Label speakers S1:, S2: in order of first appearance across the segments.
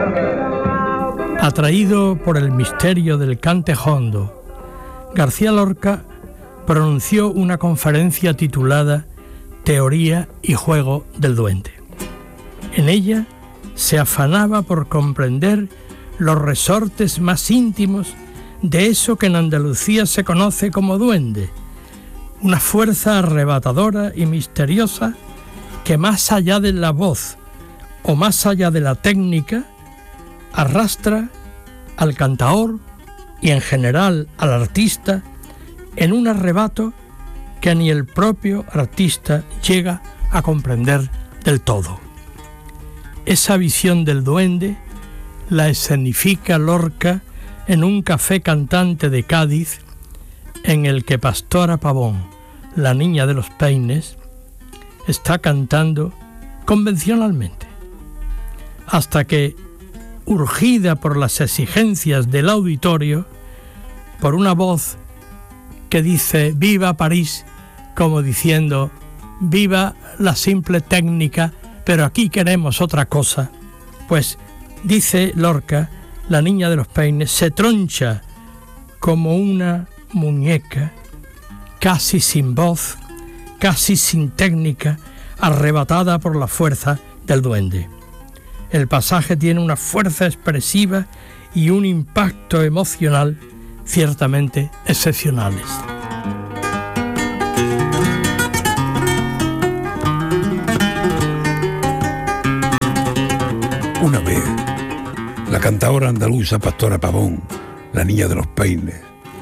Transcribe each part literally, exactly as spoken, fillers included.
S1: Atraído por el misterio del cante jondo, García Lorca pronunció una conferencia titulada Teoría y juego del duende. En ella se afanaba por comprender los resortes más íntimos de eso que en Andalucía se conoce como duende, una fuerza arrebatadora y misteriosa que más allá de la voz o más allá de la técnica arrastra al cantaor y en general al artista en un arrebato que ni el propio artista llega a comprender del todo. Esa visión del duende la escenifica Lorca en un café cantante de Cádiz en el que Pastora Pavón, la niña de los peines, está cantando convencionalmente, hasta que, urgida por las exigencias del auditorio, por una voz que dice «Viva París», como diciendo «Viva la simple técnica, pero aquí queremos otra cosa», pues, dice Lorca, la niña de los peines se troncha como una muñeca, casi sin voz, casi sin técnica, arrebatada por la fuerza del duende. El pasaje tiene una fuerza expresiva y un impacto emocional ciertamente excepcionales.
S2: Una vez, la cantaora andaluza Pastora Pavón, la niña de los peines,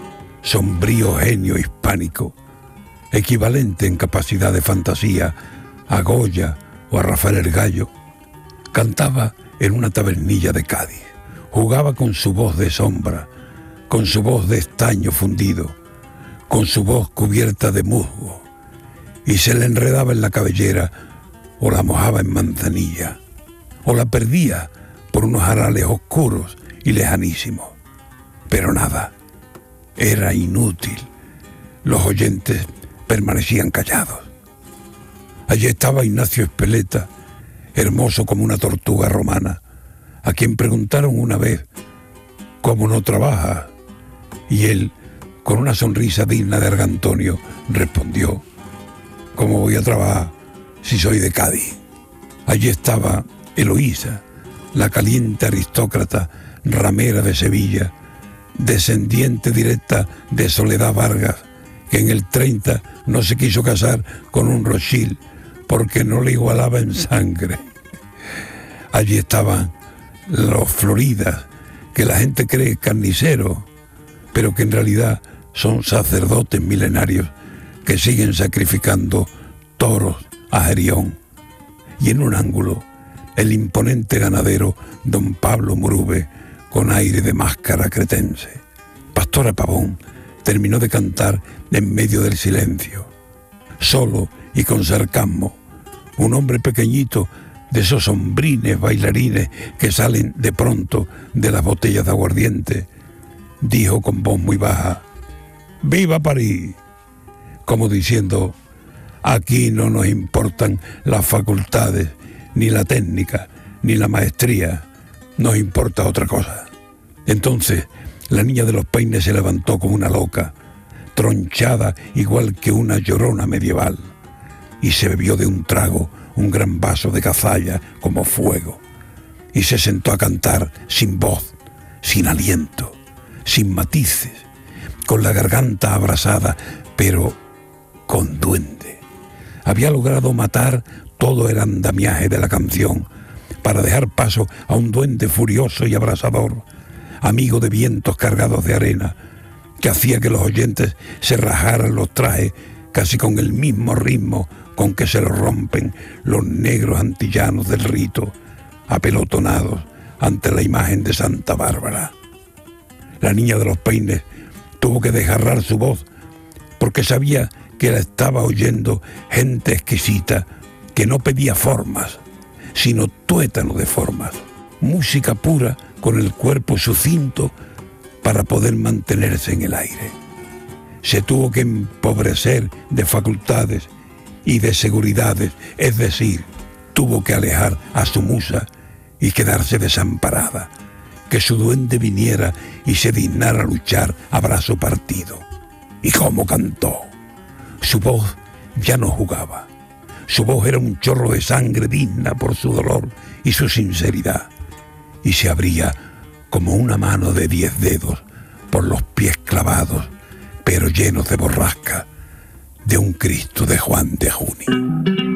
S2: sombrío genio hispánico, equivalente en capacidad de fantasía a Goya o a Rafael el Gallo, cantaba en una tabernilla de Cádiz, jugaba con su voz de sombra, con su voz de estaño fundido, con su voz cubierta de musgo, y se le enredaba en la cabellera o la mojaba en manzanilla, o la perdía por unos arales oscuros y lejanísimos. Pero nada, era inútil. Los oyentes permanecían callados. Allí estaba Ignacio Espeleta, hermoso como una tortuga romana, a quien preguntaron una vez ¿cómo no trabaja? Y él, con una sonrisa digna de Argantonio, respondió: ¿cómo voy a trabajar si soy de Cádiz? Allí estaba Eloísa, la caliente aristócrata ramera de Sevilla, descendiente directa de Soledad Vargas, que en el treinta no se quiso casar con un Rothschild porque no le igualaba en sangre. Allí estaban los Floridas, que la gente cree carniceros, pero que en realidad son sacerdotes milenarios que siguen sacrificando toros a Gerión. Y en un ángulo, el imponente ganadero don Pablo Murube, con aire de máscara cretense. Pastora Pavón terminó de cantar en medio del silencio, solo y con sarcasmo. Un hombre pequeñito, de esos hombrines bailarines que salen de pronto de las botellas de aguardiente, dijo con voz muy baja: «¡Viva París!», como diciendo: aquí no nos importan las facultades, ni la técnica, ni la maestría, nos importa otra cosa. Entonces la niña de los peines se levantó como una loca, tronchada igual que una llorona medieval, y se bebió de un trago un gran vaso de cazalla como fuego, y se sentó a cantar sin voz, sin aliento, sin matices, con la garganta abrasada, pero con duende. Había logrado matar todo el andamiaje de la canción para dejar paso a un duende furioso y abrasador, amigo de vientos cargados de arena, que hacía que los oyentes se rajaran los trajes casi con el mismo ritmo con que se los rompen los negros antillanos del rito, apelotonados ante la imagen de Santa Bárbara. La niña de los peines tuvo que desgarrar su voz porque sabía que la estaba oyendo gente exquisita que no pedía formas, sino tuétano de formas, música pura con el cuerpo sucinto para poder mantenerse en el aire. Se tuvo que empobrecer de facultades y de seguridades, es decir, tuvo que alejar a su musa y quedarse desamparada, que su duende viniera y se dignara luchar a brazo partido. Y cómo cantó. Su voz ya no jugaba. Su voz era un chorro de sangre digna por su dolor y su sinceridad, y se abría como una mano de diez dedos por los pies clavados, pero llenos de borrasca, de un Cristo de Juan de Juni.